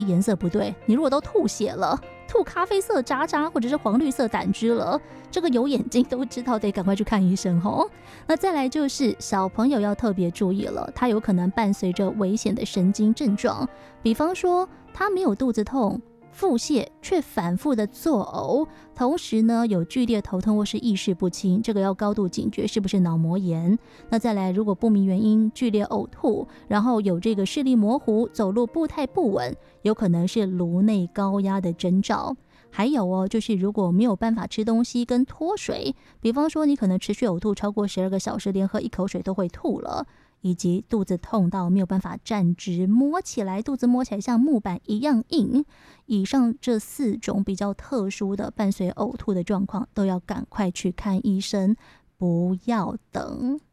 颜色不对，你如果都吐血了，吐咖啡色渣渣或者是黄绿色胆汁了，这个有眼睛都知道得赶快去看医生吼。那再来就是小朋友要特别注意了，他有可能伴随着危险的神经症状，比方说他没有肚子痛、腹泻，却反复的作呕，同时呢有剧烈头痛或是意识不清，这个要高度警觉是不是脑膜炎。那再来，如果不明原因剧烈呕吐，然后有这个视力模糊、走路步态不稳，有可能是颅内高压的征兆。还有就是如果没有办法吃东西跟脱水，比方说你可能持续呕吐超过12个小时，连喝一口水都会吐了，以及肚子痛到没有办法站直，肚子摸起来像木板一样硬，以上这4种比较特殊的伴随呕吐的状况，都要赶快去看医生，不要等。